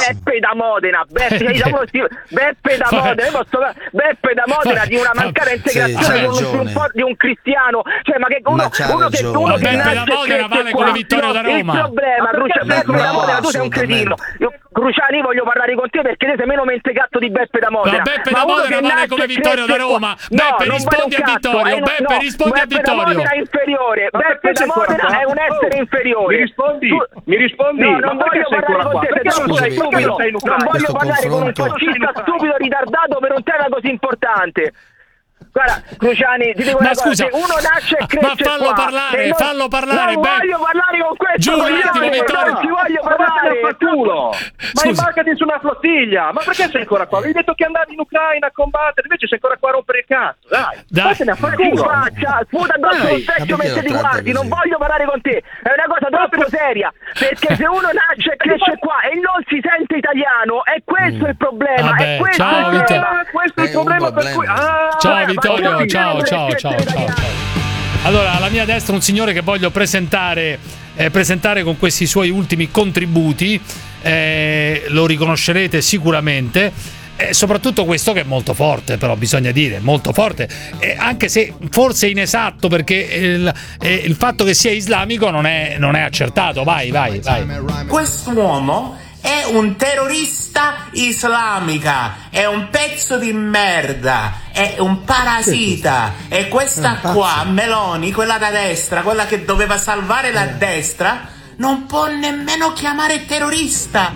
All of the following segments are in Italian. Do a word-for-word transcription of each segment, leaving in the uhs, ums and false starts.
Beppe da Modena, Beppe, Eh, da, Beppe da Modena, io posso, Beppe da Modena di una mancata integrazione sì, di, un, un po' di un cristiano, cioè ma che uno, Ma c'ha uno che ragione. uno Ma che Beppe da nasce e Modena cresce vale qua. come Vittorio da No, Roma. Il problema, Cruciani, Beppe da no, Modena, tu sei un cretino. Io, Cruciani, voglio parlare con te perché te sei meno mentecato di Beppe da Modena. No, Beppe ma da uno Modena che vale nasce come e Vittorio da cresce Roma. qua. Beppe, no, rispondi non a vale un Vittorio. cazzo, eh, Beppe, no, rispondi a Beppe da Vittorio. Modena è inferiore. Ma Beppe perché da sei ancora Modena qua? è un essere Oh, inferiore. Mi rispondi? Tu- Mi rispondi? No, Ma non perché voglio sei parlare ancora con qua? te, Perché sei non troppo sei, perché stupido. non sei in Non Ucraina? voglio Questo parlare con un confronto. fascista stupido ritardato per un tema così importante. Guarda, Cruciani, ti dico Ma una cosa, scusa, se uno nasce e cresce ma fallo qua, parlare, e non- fallo parlare, non Beppe. voglio parlare con questo Giù un coglione, attimo, Vittorio. non ci voglio Ma vattene parlare. a fa culo! Ma Scusa. imbarcati su una flottiglia! Ma perché sei ancora qua? Avevi detto che andavi in Ucraina a combattere, invece sei ancora qua a rompere il cazzo, dai! Dai. Vattene a fa Ma che culo! faccia, sputa addosso Dai, lo specchio ma perché mentre lo ti tratta guardi, non così? voglio parlare con te, è una cosa troppo seria, perché se uno nasce e cresce qua e non si sente italiano, è questo il problema, Vabbè, è questo ciao, il Vittorio. problema. Ah, questo è il È un problema per problema. cui... Ah, Ciao ma Vittorio, come ciao, dire? ciao, ciao, ciao, ciao. Allora, alla mia destra un signore che voglio presentare, eh, presentare con questi suoi ultimi contributi, eh, lo riconoscerete sicuramente. E soprattutto questo che è molto forte, però bisogna dire, molto forte, eh, anche se forse inesatto, perché il, eh, il fatto che sia islamico non è, non è accertato. Vai, vai, vai. Quest'uomo è un terrorista islamica, è un pezzo di merda, è un parassita. E questa qua, Meloni, quella da destra, quella che doveva salvare la destra, non può nemmeno chiamare terrorista.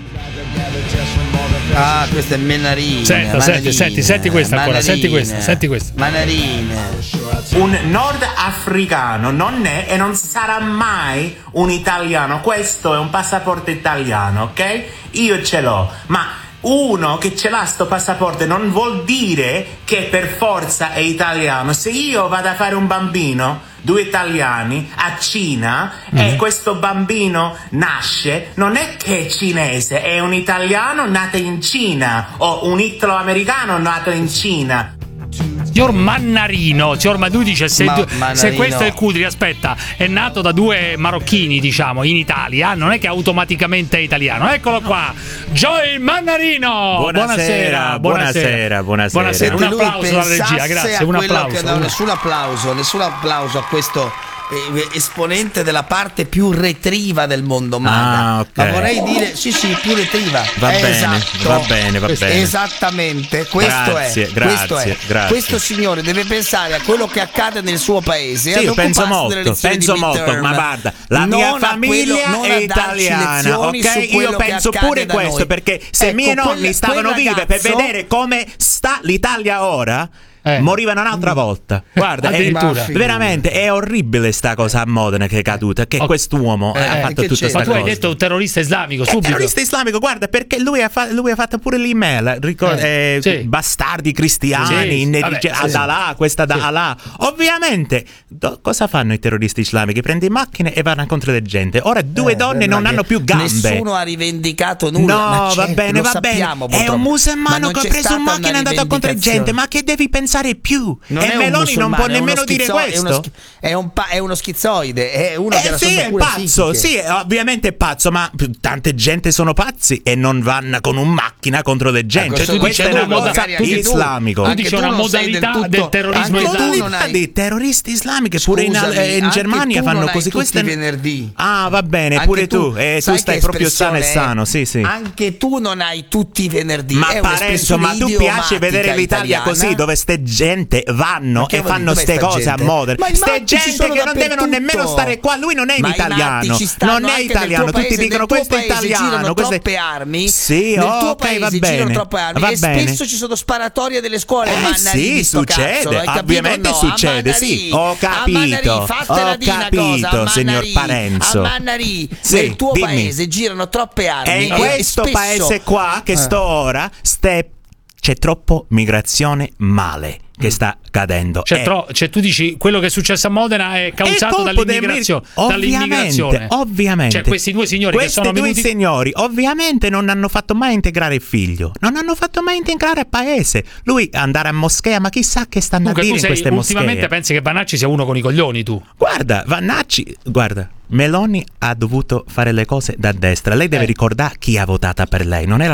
Ah, questa è Menarine. Senta, senti, Manarine, senti, senti questa ancora, senti Manarine, questa, senti questa. Manarine. Un nordafricano non è e non sarà mai un italiano. Questo è un passaporto italiano, ok? Io ce l'ho, ma uno che ce l'ha sto passaporto non vuol dire che per forza è italiano. Se io vado a fare un bambino, due italiani, a Cina, mm. e questo bambino nasce, non è che è cinese, è un italiano nato in Cina o un italo-americano nato in Cina. Signor Mannarino, signor Madu dice se, Ma- du- se Mannarino. questo è il Cudri, aspetta, è nato da due marocchini, diciamo, in Italia, non è che automaticamente è italiano. Eccolo qua, Joey Mannarino. Buonasera, buonasera, buonasera. Buonasera. Un Se lui applauso alla regia, pensasse grazie, a un quello applauso. che- no, nessun applauso, nessun applauso a questo eh, esponente della parte più retriva del mondo, Maga. Ah, ok. Ma vorrei dire, sì, sì, più retriva. Va Eh, bene, esatto. va bene, va bene. Esattamente, questo Grazie, è. grazie, questo è. grazie. Questo signore deve pensare a quello che accade nel suo paese. Sì, ad io penso occuparsi molto, delle elezioni penso di molto, midterm. ma guarda, la Non mia a famiglia quello- non è a darci italiana, lezioni su ok? quello Io che penso accade pure da questo, noi. perché se Ecco, miei nonni quel- stavano quel vive per ragazzo- vedere come sta l'Italia ora, Eh. morivano un'altra volta. Guarda, è, Addirittura. veramente è orribile sta cosa a Modena che è caduta, che Oh. quest'uomo Eh, ha fatto che tutta c'è? sta Ma tu cosa. hai detto un terrorista islamico, È subito. terrorista islamico, guarda, perché lui ha, fa- lui ha fatto pure l'email, ricor- Eh, eh, sì. bastardi cristiani, Sì, ne- vabbè, dice, sì. ad Allah, questa da Sì. Allah. Ovviamente, do- cosa fanno i terroristi islamici? Prendono macchine e vanno contro le gente. Ora due Eh, donne beh, non ma hanno che più gambe. Nessuno ha rivendicato nulla. No, ma va certo, bene, lo va sappiamo, bene. È un purtroppo. Ma musulmano non che ha c'è preso stata in macchina e è una andato contro le gente. rivendicazione. Ma che devi pensare più? Non e è un Meloni non musulmano, può è uno nemmeno dire schizzo- è uno questo. schi- È, un pa- è uno schizoide, è uno che Eh ha sì, è pazzo, psichiche. sì, ovviamente è pazzo, ma tante gente sono pazzi e non vanno con un macchina contro le gente. questo Cioè, questa è dice una tu, cosa magari anche tu. islamico. Tu Anche dici tu una non sei del modalità tutto- del terrorismo anche tu islamico. non hai- Di terroristi islamici pure in, Scusami, eh, in anche Germania tu fanno non hai così. tutti Questa è- i venerdì. Ah, va bene, Anche pure tu. Eh, sai tu stai che proprio sano e espressione è? sano, sì, sì. Anche tu non hai tutti i venerdì. Ma è Parenzo, ma tu piace vedere l'Italia così, dove ste gente vanno Ma che e vuol fanno dire, ste dov'è sta cose a gente? Modena. Ma i Ste matti ci gente sono che non devono dappertutto. nemmeno stare qua. Lui non è in Ma i matti italiano, ci stanno non è anche nel italiano. tuo Tutti paese, dicono nel tuo questo è paese girano italiano. questo è- troppe armi. Sì, nel oh, tuo ok, paese va girano bene. troppe armi Va e bene. spesso ci sono sparatorie delle scuole. Eh Mannari sì, di sto succede, cazzo, hai capito ovviamente o no? succede, A sì, Mannari, ho a capito, Mannari, fatela ho di una capito, cosa, a signor Mannari, Parenzo. a Mannari, Sì, nel tuo dimmi. paese girano troppe armi. E in e questo spesso- paese qua che sto ora ste- c'è troppo migrazione male che sta cadendo. Cioè, Eh, tro- cioè, tu dici quello che è successo a Modena è causato colpo dall'immigrazione. del- dall'immigrazione. Ovviamente, ovviamente. Cioè, questi due signori Questi che sono due venuti. signori ovviamente non hanno fatto mai integrare il figlio, non hanno fatto mai integrare il paese. Lui andare a moschea, ma chissà che stanno Comunque, a tu dire in sei, queste ultimamente moschee. pensi che Vanacci sia uno con i coglioni, tu. Guarda, Vannacci, guarda, Meloni ha dovuto fare le cose da destra. Lei deve Eh. ricordare chi ha votato per lei, non è la